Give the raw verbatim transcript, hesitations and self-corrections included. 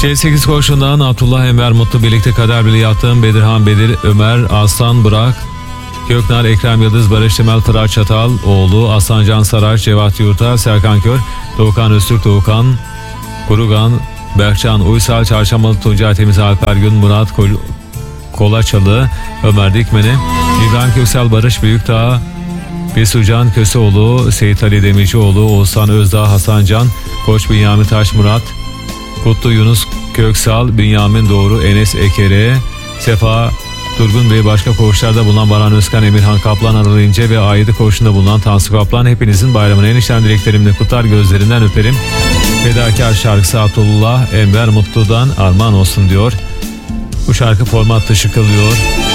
C sekiz koşundan Abdullah Enver Mutlu birlikte kader birliği yaptığım Bedirhan Bedir, Ömer Aslan Bırak, Göknar Ekrem Yıldız, Barış Temel Pırar Çatal, oğlu Aslancan Saraç, Cevat Yurta, Serkan Kör, Doğukan Öztürk, Doğukan Kurugan, Berkcan Uysal, Çarşambalı Tuncay Temiz, Alper Gün, Murat Kol Kolaçalı, Ömer Dikmeni, İbrahim Köksal, Barış Büyükdağ, Besucan Köseoğlu, Seyit Ali Demircioğlu, Oğuzhan Özdağ, Hasan Can, Koç Bünyamin Taş Murat, Kutlu Yunus Köksal, Bünyamin Doğru, Enes Ekere, Sefa Durgun Bey, başka koğuşlarda bulunan Baran Özkan, Emirhan Kaplan, Anıl İnce ve Aydı koğuşunda bulunan Tansu Kaplan, hepinizin bayramını en içten dileklerimle kutlar, gözlerinden öperim. Fedakar şarkısı Abdullah Enver Mutlu'dan armağan olsun diyor. Bu şarkı format dışı kalıyor.